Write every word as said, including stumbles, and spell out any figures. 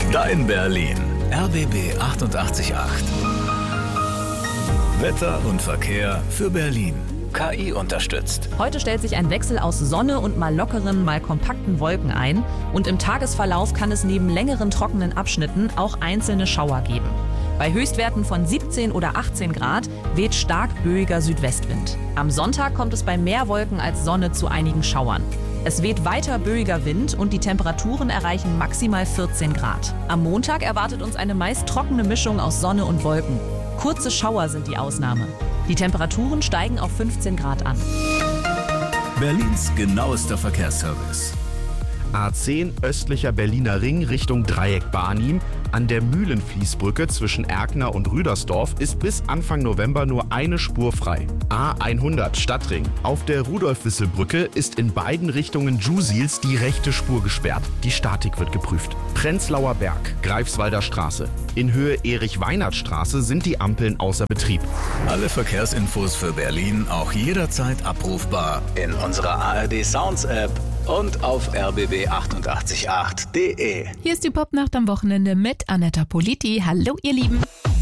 Dein Berlin. R B B achtundachtzig Komma acht. Wetter und Verkehr für Berlin. K I unterstützt. Heute stellt sich ein Wechsel aus Sonne und mal lockeren, mal kompakten Wolken ein. Und im Tagesverlauf kann es neben längeren trockenen Abschnitten auch einzelne Schauer geben. Bei Höchstwerten von siebzehn oder achtzehn Grad weht stark böiger Südwestwind. Am Sonntag kommt es bei mehr Wolken als Sonne zu einigen Schauern. Es weht weiter böiger Wind und die Temperaturen erreichen maximal vierzehn Grad. Am Montag erwartet uns eine meist trockene Mischung aus Sonne und Wolken. Kurze Schauer sind die Ausnahme. Die Temperaturen steigen auf fünfzehn Grad an. Berlins genauester Verkehrsservice. A zehn östlicher Berliner Ring Richtung Dreieck Barnim. An der Mühlenfließbrücke zwischen Erkner und Rüdersdorf ist bis Anfang November nur eine Spur frei. A hundert Stadtring. Auf der Rudolf-Wissel-Brücke ist in beiden Richtungen Jusils die rechte Spur gesperrt. Die Statik wird geprüft. Prenzlauer Berg, Greifswalder Straße. In Höhe Erich-Weinert-Straße sind die Ampeln außer Betrieb. Alle Verkehrsinfos für Berlin auch jederzeit abrufbar in unserer A R D Sounds App und auf r b b achtundachtzig Komma acht punkt de. Hier ist die Popnacht am Wochenende mit Anetta Politi. Hallo ihr Lieben.